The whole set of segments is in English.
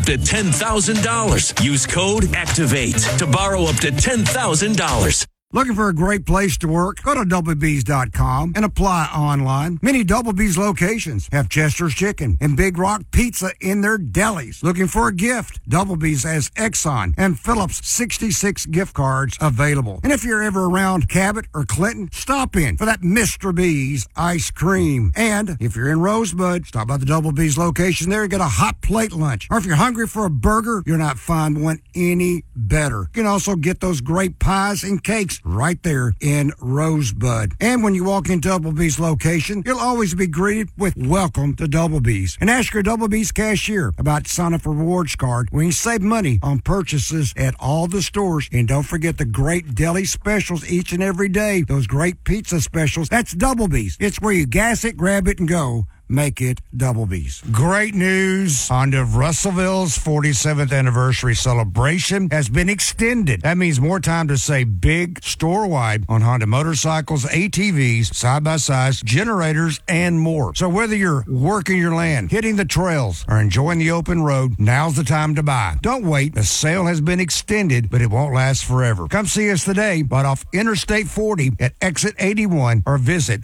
to $10,000. Use code ACTIVATE to borrow up to $10,000. Looking for a great place to work? Go to DoubleBs.com and apply online. Many Double B's locations have Chester's Chicken and Big Rock Pizza in their delis. Looking for a gift? Double B's has Exxon and Phillips 66 gift cards available. And if you're ever around Cabot or Clinton, stop in for that Mr. B's ice cream. And if you're in Rosebud, stop by the Double B's location there and get a hot plate lunch. Or if you're hungry for a burger, you'll not find one any better. You can also get those great pies and cakes right there in Rosebud. And when you walk in Double B's location, you'll always be greeted with welcome to Double B's. And ask your Double B's cashier about sign up for rewards card when you save money on purchases at all the stores. And don't forget the great deli specials each and every day. Those great pizza specials. That's Double B's. It's where you gas it, grab it, and go. Make it Double B's. Great news. Honda of Russellville's 47th anniversary celebration has been extended. That means more time to save big store-wide on Honda motorcycles, ATVs, side-by-sides, generators, and more. So whether you're working your land, hitting the trails, or enjoying the open road, now's the time to buy. Don't wait. The sale has been extended, but it won't last forever. Come see us today right off Interstate 40 at Exit 81 or visit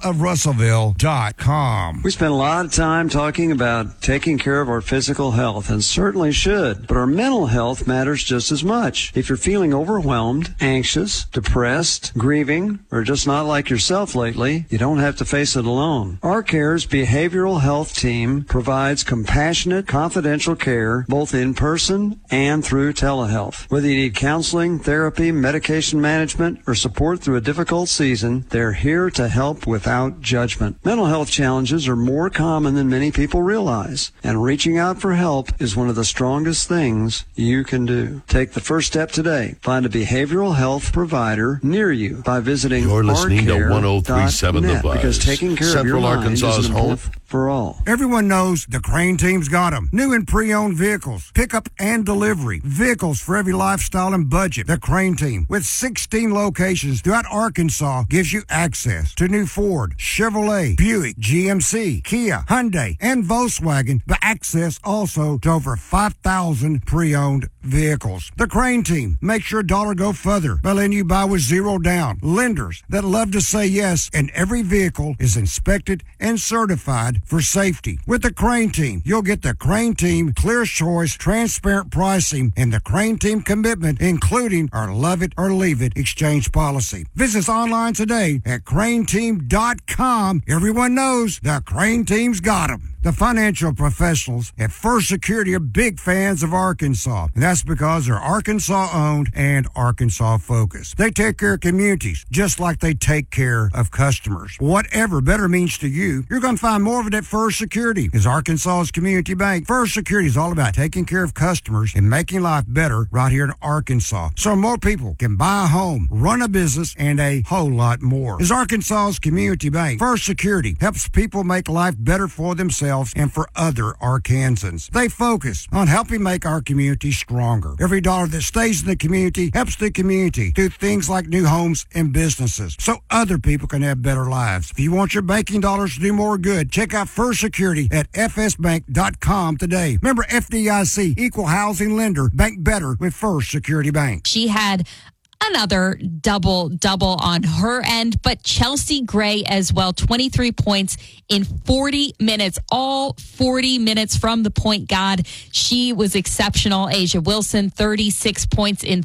HondaofRussellville.com. We spend a lot of time talking about taking care of our physical health, and certainly should, but our mental health matters just as much. If you're feeling overwhelmed, anxious, depressed, grieving, or just not like yourself lately, you don't have to face it alone. Our Care's behavioral health team provides compassionate, confidential care both in person and through telehealth. Whether you need counseling, therapy, medication management, or support through a difficult season, they're here to help without judgment. Mental health challenges are more common than many people realize, and reaching out for help is one of the strongest things you can do. Take the first step today. Find a behavioral health provider near you by visiting You're listening to 1037 The Buzz. Because taking care Central of your mind Arkansas's is home for all. Everyone knows the Crane team's got them. New and pre-owned vehicles, pickup and delivery, vehicles for every lifestyle and budget. The Crane team, with 16 locations throughout Arkansas, gives you access to new Ford, Chevrolet, Buick, GMC, Kia, Hyundai, and Volkswagen, but access also to over 5,000 pre-owned vehicles. The Crane team makes your dollar go further by letting you buy with zero down. Lenders that love to say yes, and every vehicle is inspected and certified for safety. With the Crane team, you'll get the Crane team clear choice, transparent pricing, and the Crane team commitment, including our love it or leave it exchange policy. Visit us online today at craneteam.com. Everyone knows the Crane team's got them. The financial professionals at First Security are big fans of Arkansas, and that's because they're Arkansas-owned and Arkansas-focused. They take care of communities just like they take care of customers. Whatever better means to you, you're going to find more of it at First Security. Is Arkansas's community bank. First Security is all about taking care of customers and making life better right here in Arkansas, so more people can buy a home, run a business, and a whole lot more. Is Arkansas's community bank. First Security helps people make life better for themselves and for other Arkansans. They focus on helping make our community stronger. Every dollar that stays in the community helps the community through things like new homes and businesses, so other people can have better lives. If you want your banking dollars to do more good, check out First Security at fsbank.com today. Remember, FDIC, equal housing lender. Bank better with First Security Bank. She had another double on her end, but Chelsea Gray as well, 23 points in 40 minutes, all 40 minutes from the point guard. She was exceptional. A'ja Wilson, 36 points in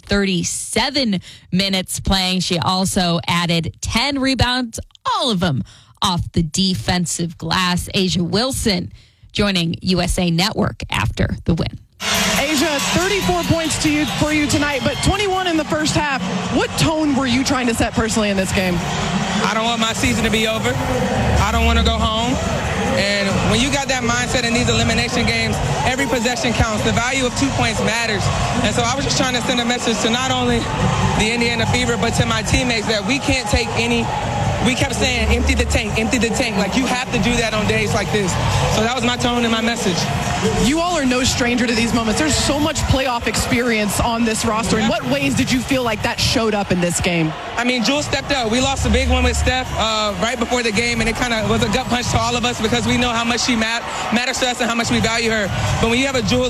37 minutes playing. She also added 10 rebounds, all of them off the defensive glass. A'ja Wilson joining USA Network after the win. A'ja, 34 points for you tonight, but 21 in the first half. What tone were you trying to set personally in this game? I don't want my season to be over. I don't want to go home. And when you got that mindset in these elimination games, every possession counts. The value of 2 points matters. And so I was just trying to send a message to not only the Indiana Fever, but to my teammates that we can't take any. We kept saying, empty the tank, empty the tank. Like, you have to do that on days like this. So that was my tone and my message. You all are no stranger to these moments. There's so much playoff experience on this roster. In what ways did you feel like that showed up in this game? I mean, Jewel stepped up. We lost a big one with Steph right before the game, and it kind of was a gut punch to all of us because we know how much she matters to us and how much we value her. But when you have a Jewel